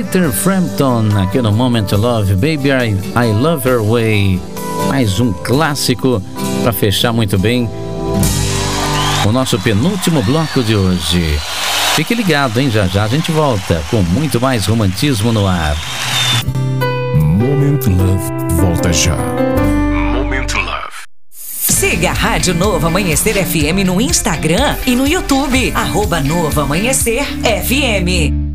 Peter Frampton, aqui no Moment to Love, Baby I Love Her Way. Mais um clássico para fechar muito bem o nosso penúltimo bloco de hoje. Fique ligado, hein? Já já a gente volta com muito mais romantismo no ar. Moment Love volta já. Moment Love. Siga a Rádio Novo Amanhecer FM no Instagram e no YouTube. @Novo Amanhecer FM.